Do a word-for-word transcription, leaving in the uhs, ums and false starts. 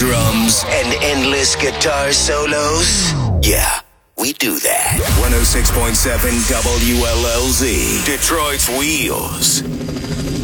drums and endless guitar solos? Yeah, we do that. one oh six point seven W L L Z, Detroit's Wheels.